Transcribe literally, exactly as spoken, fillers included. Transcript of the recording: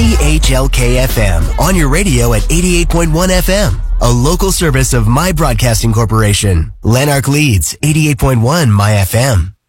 K H L K F M on your radio at eighty-eight point one F M, a local service of My Broadcasting Corporation. Lanark Leeds, eighty-eight point one My F M.